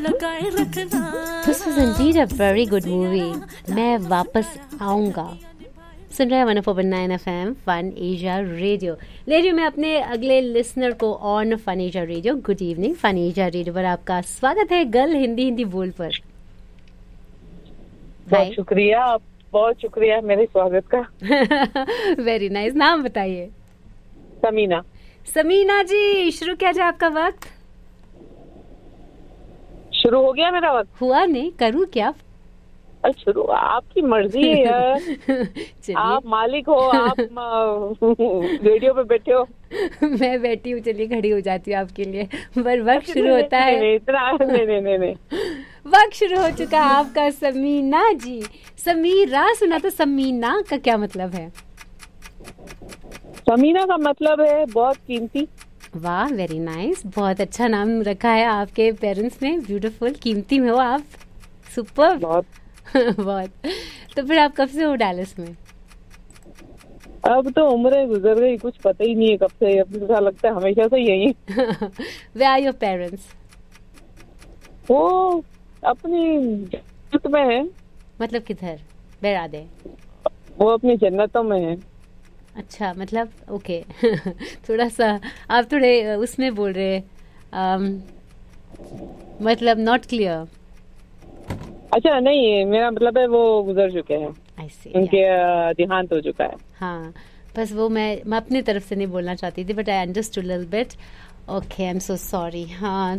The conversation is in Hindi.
This is indeed a very good movie. मैं वापस आऊंगा। सुन रहे हैं 104.9 FM फन एशिया रेडियो। ले रही हूँ मैं अपने अगले लिसनर को on fun Asia radio. Good evening, fun Asia radio पर आपका स्वागत है। गर्ल हिंदी बोल पर। बहुत शुक्रिया, बहुत शुक्रिया मेरे स्वागत का। Very nice. नाम बताइए। समीना। समीना जी, शुरू किया जाए आपका वक्त। शुरू हो गया मेरा वक्त? हुआ नहीं, करूँ क्या? शुरू आपकी मर्जी है यार। आप मालिक हो, आप रेडियो पे बैठे हो। मैं बैठी हूँ, चलिए खड़ी हो जाती हूँ आपके लिए। पर वक्त शुरू होता है। इतना नहीं। वक्त शुरू हो चुका है आपका। समीना जी, समीरा सुना तो समीना का क्या मतलब है? समीना का मतलब है बहुत कीमती। वाह, वेरी नाइस। बहुत अच्छा नाम रखा है आपके पेरेंट्स ने। ब्यूटीफुल, कीमती में हो आप। सुपर। बहुत बहुत। तो फिर आप कब से हो डैलस में? अब तो उम्रें गुजर गई, कुछ पता ही नहीं है कब से। अब ऐसा लगता है हमेशा से यही। Where are your parents? वो अपनी जन्नत में है। मतलब किधर? Where are they? वो अपनी जन्नतों में है। अच्छा, मतलब ओके। थोड़ा सा आप थोड़े उसमें बोल रहे, मतलब नॉट क्लियर। अच्छा नहीं, मेरा मतलब है वो गुजर चुके हैं। I see, उनके देहांत हो चुका है। हाँ, बस वो मैं अपनी तरफ से नहीं बोलना चाहती थी, but I understood little bit. Okay, I am so sorry. हाँ,